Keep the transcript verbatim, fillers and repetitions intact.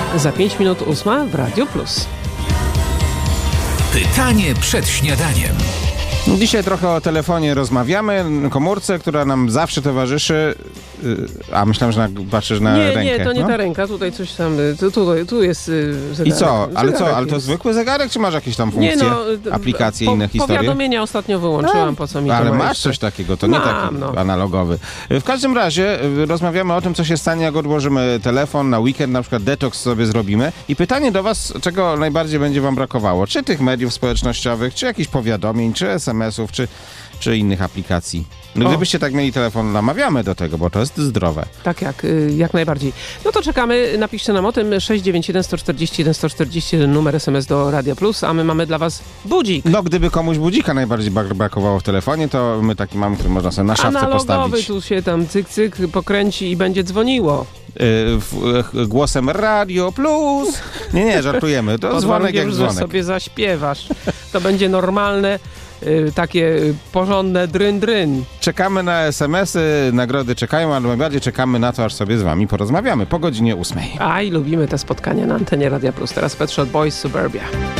Za pięć minut ósma w Radio Plus. Pytanie przed śniadaniem. Dzisiaj trochę o telefonie rozmawiamy, komórce, która nam zawsze towarzyszy. A myślałem, że na, patrzysz na nie, rękę. Nie, to nie no? ta ręka, tutaj coś tam, tu, tu, tu jest zegarek. I co? Ale co? Ale to jest. zwykły zegarek, czy masz jakieś tam funkcje, nie, no, aplikacje, po, inne historie? Powiadomienia ostatnio wyłączyłam, no, po co mi ale to masz jeszcze? coś takiego, to nie Mam, taki no. analogowy. W każdym razie rozmawiamy o tym, co się stanie, jak odłożymy telefon na weekend, na przykład detoks sobie zrobimy. I pytanie do was, czego najbardziej będzie wam brakowało? Czy tych mediów społecznościowych, czy jakichś powiadomień, czy es em esów, czy, czy innych aplikacji? No, gdybyście tak mieli telefon, namawiamy do tego, bo to jest zdrowe. Tak, jak, jak najbardziej. No to czekamy, napiszcie nam o tym. sześć dziewięć jeden, sto czterdzieści jeden, sto czterdzieści jeden numer es em es do Radia Plus, a my mamy dla was budzik. No, gdyby komuś budzika najbardziej brakowało w telefonie, to my taki mamy, który można sobie na szafce Analogowy, postawić. tu się tam cyk, cyk pokręci i będzie dzwoniło. Yy, głosem Radio Plus. Nie, nie, żartujemy. To Pod dzwonek warunkiem, jak że dzwonek. sobie zaśpiewasz. To będzie normalne, y, takie porządne dryn-dryn. Czekamy na es em esy, nagrody czekają, ale najbardziej czekamy na to, aż sobie z wami porozmawiamy po godzinie ósmej. A i lubimy te spotkania na antenie Radia Plus. Teraz Pet Shop Boys, Suburbia.